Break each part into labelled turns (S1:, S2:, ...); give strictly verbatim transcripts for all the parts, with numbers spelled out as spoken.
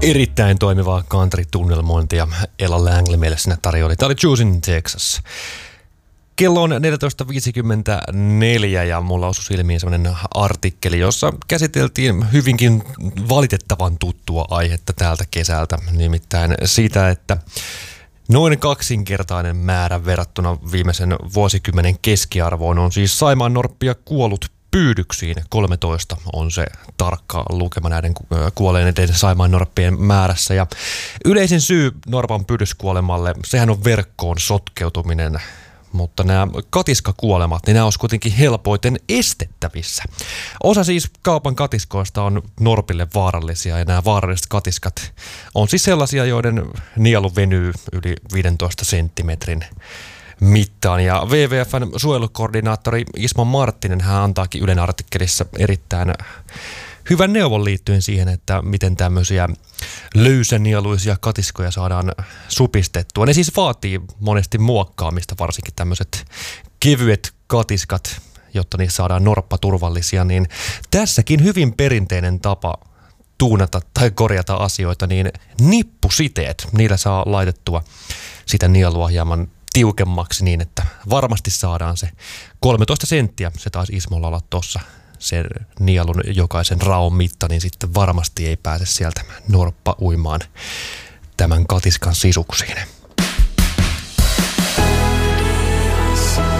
S1: Erittäin toimivaa country-tunnelmointia Ella Langley meille sinne tarjoili. Tämä oli Juice in Texas. Kello on neljätoista viisikymmentäneljä ja mulla osui silmiin sellainen artikkeli, jossa käsiteltiin hyvinkin valitettavan tuttua aihetta täältä kesältä. Nimittäin sitä, että noin kaksinkertainen määrä verrattuna viimeisen vuosikymmenen keskiarvoon on siis saimaannorppia kuollut pyydyksiin. kolmetoista on se tarkka lukema näiden kuolleiden saimaannorppien määrässä. Ja yleisin syy norpan pyydyskuolemalle, sehän on verkkoon sotkeutuminen. Mutta nämä katiskakuolemat, niin nämä olisi kuitenkin helpoiten estettävissä. Osa siis kaupan katiskoista on norpille vaarallisia ja nämä vaaralliset katiskat on siis sellaisia, joiden nielu venyy yli viidentoista senttimetrin mittaan. Ja W W F:n suojelukoordinaattori Ismo Marttinen hän antaakin Ylen artikkelissa erittäin hyvän neuvon liittyen siihen, että miten tämmöisiä löysänieluisia katiskoja saadaan supistettua. Ne siis vaatii monesti muokkaamista, varsinkin tämmöiset kevyet katiskat, jotta niissä saadaan norppaturvallisia. Niin tässäkin hyvin perinteinen tapa tuunata tai korjata asioita, niin nippusiteet, niillä saa laitettua sitä nielua hieman tiukemmaksi niin, että varmasti saadaan se kolmetoista senttiä, se taisi Ismolla olla tuossa sen nielun jokaisen raon mitta, niin sitten varmasti ei pääse sieltä norppa uimaan tämän katiskan sisuksiin.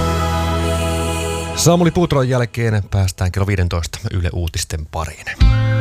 S1: Samuli Puutron jälkeen päästään kello viisitoista Yle Uutisten pariin.